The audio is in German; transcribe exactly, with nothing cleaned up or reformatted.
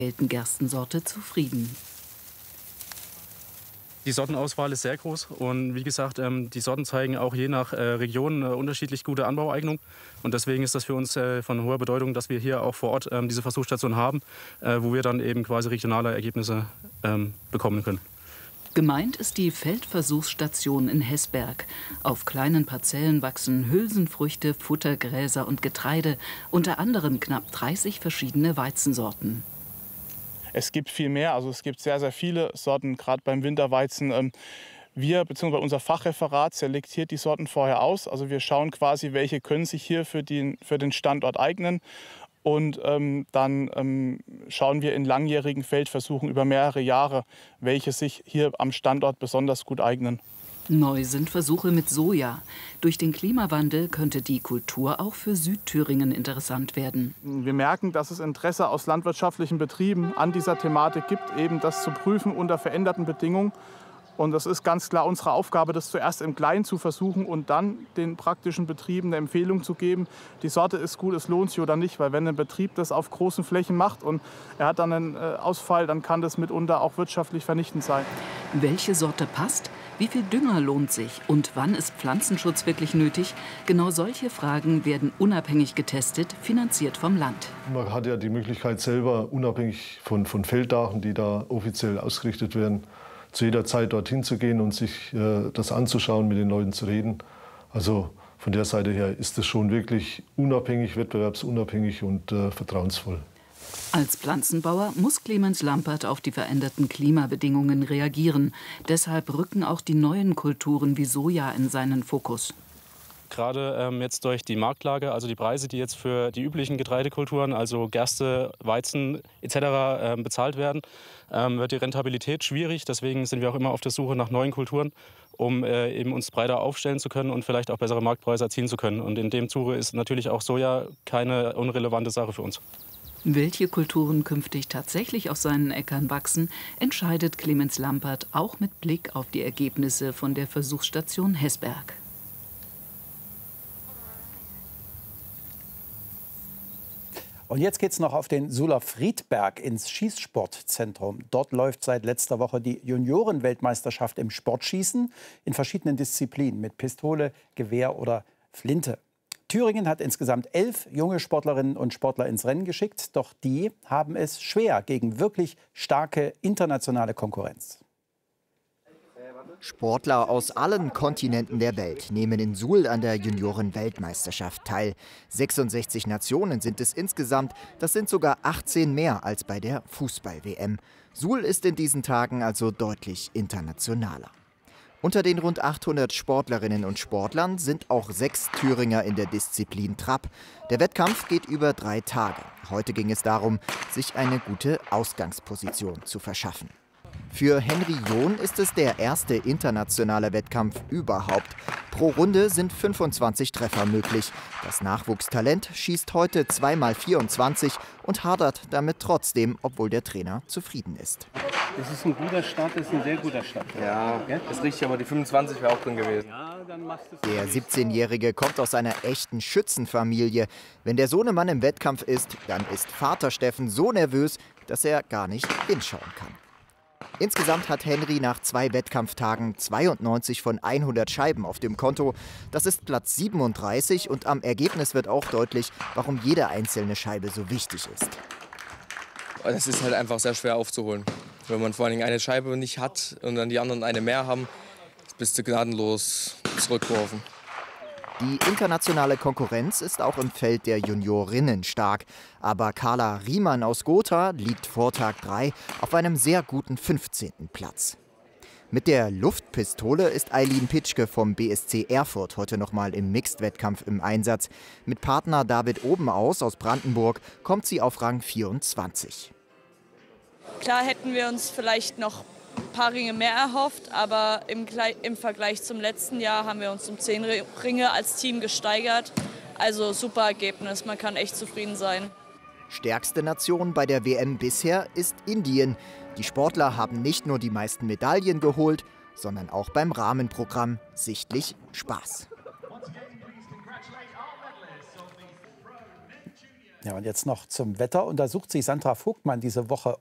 gewählten Gerstensorte zufrieden. Die Sortenauswahl ist sehr groß und wie gesagt, ähm, die Sorten zeigen auch je nach äh, Region äh, unterschiedlich gute Anbaueignung. Und deswegen ist das für uns äh, von hoher Bedeutung, dass wir hier auch vor Ort ähm, diese Versuchsstation haben, äh, wo wir dann eben quasi regionale Ergebnisse ähm, bekommen können. Gemeint ist die Feldversuchsstation in Hesberg. Auf kleinen Parzellen wachsen Hülsenfrüchte, Futtergräser und Getreide, unter anderem knapp dreißig verschiedene Weizensorten. Es gibt viel mehr, also es gibt sehr, sehr viele Sorten, gerade beim Winterweizen. Wir bzw. unser Fachreferat selektiert die Sorten vorher aus. Also wir schauen quasi, welche können sich hier für den, für den Standort eignen. Und ähm, dann ähm, schauen wir in langjährigen Feldversuchen über mehrere Jahre, welche sich hier am Standort besonders gut eignen. Neu sind Versuche mit Soja. Durch den Klimawandel könnte die Kultur auch für Südthüringen interessant werden. Wir merken, dass es Interesse aus landwirtschaftlichen Betrieben an dieser Thematik gibt, eben das zu prüfen unter veränderten Bedingungen. Und das ist ganz klar unsere Aufgabe, das zuerst im Kleinen zu versuchen und dann den praktischen Betrieben eine Empfehlung zu geben, die Sorte ist gut, es lohnt sich oder nicht. Weil wenn ein Betrieb das auf großen Flächen macht und er hat dann einen Ausfall, dann kann das mitunter auch wirtschaftlich vernichtend sein. Welche Sorte passt? Wie viel Dünger lohnt sich? Und wann ist Pflanzenschutz wirklich nötig? Genau solche Fragen werden unabhängig getestet, finanziert vom Land. Man hat ja die Möglichkeit selber, unabhängig von, von Felddaten, die da offiziell ausgerichtet werden, zu jeder Zeit dorthin zu gehen und sich äh, das anzuschauen, mit den Leuten zu reden. Also von der Seite her ist es schon wirklich unabhängig, wettbewerbsunabhängig und äh, vertrauensvoll. Als Pflanzenbauer muss Clemens Lampert auf die veränderten Klimabedingungen reagieren. Deshalb rücken auch die neuen Kulturen wie Soja in seinen Fokus. Gerade ähm, jetzt durch die Marktlage, also die Preise, die jetzt für die üblichen Getreidekulturen, also Gerste, Weizen et cetera äh, bezahlt werden, ähm, wird die Rentabilität schwierig. Deswegen sind wir auch immer auf der Suche nach neuen Kulturen, um äh, eben uns breiter aufstellen zu können und vielleicht auch bessere Marktpreise erzielen zu können. Und in dem Zuge ist natürlich auch Soja keine unrelevante Sache für uns. Welche Kulturen künftig tatsächlich auf seinen Äckern wachsen, entscheidet Clemens Lampert auch mit Blick auf die Ergebnisse von der Versuchsstation Hesberg. Und jetzt geht's noch auf den Sula Friedberg ins Schießsportzentrum. Dort läuft seit letzter Woche die Juniorenweltmeisterschaft im Sportschießen in verschiedenen Disziplinen mit Pistole, Gewehr oder Flinte. Thüringen hat insgesamt elf junge Sportlerinnen und Sportler ins Rennen geschickt. Doch die haben es schwer gegen wirklich starke internationale Konkurrenz. Sportler aus allen Kontinenten der Welt nehmen in Suhl an der Junioren-Weltmeisterschaft teil. sechsundsechzig Nationen sind es insgesamt. Das sind sogar achtzehn mehr als bei der Fußball-W M. Suhl ist in diesen Tagen also deutlich internationaler. Unter den rund achthundert Sportlerinnen und Sportlern sind auch sechs Thüringer in der Disziplin Trap. Der Wettkampf geht über drei Tage. Heute ging es darum, sich eine gute Ausgangsposition zu verschaffen. Für Henry John ist es der erste internationale Wettkampf überhaupt. Pro Runde sind fünfundzwanzig Treffer möglich. Das Nachwuchstalent schießt heute zwei mal vierundzwanzig und hadert damit trotzdem, obwohl der Trainer zufrieden ist. Das ist ein guter Start, das ist ein sehr guter Start. Ja, das ist richtig, aber die fünfundzwanzig wäre auch drin gewesen. Ja, dann machst du Der siebzehnjährige kommt aus einer echten Schützenfamilie. Wenn der Sohnemann im Wettkampf ist, dann ist Vater Steffen so nervös, dass er gar nicht hinschauen kann. Insgesamt hat Henry nach zwei Wettkampftagen zweiundneunzig von hundert Scheiben auf dem Konto. Das ist Platz siebenunddreißig und am Ergebnis wird auch deutlich, warum jede einzelne Scheibe so wichtig ist. Das ist halt einfach sehr schwer aufzuholen. Wenn man vor allen Dingen eine Scheibe nicht hat und dann die anderen eine mehr haben, bist du gnadenlos zurückgeworfen. Die internationale Konkurrenz ist auch im Feld der Juniorinnen stark. Aber Carla Riemann aus Gotha liegt vor Tag drei auf einem sehr guten fünfzehnten Platz. Mit der Luftpistole ist Eileen Pitschke vom B S C Erfurt heute noch mal im Mixed-Wettkampf im Einsatz. Mit Partner David Obenaus aus Brandenburg kommt sie auf Rang vierundzwanzig. Klar hätten wir uns vielleicht noch ein paar Ringe mehr erhofft, aber im, im Vergleich zum letzten Jahr haben wir uns um zehn Ringe als Team gesteigert. Also super Ergebnis, man kann echt zufrieden sein. Stärkste Nation bei der W M bisher ist Indien. Die Sportler haben nicht nur die meisten Medaillen geholt, sondern auch beim Rahmenprogramm sichtlich Spaß. Ja, und jetzt noch zum Wetter. Und da sucht sich Sandra Vogtmann diese Woche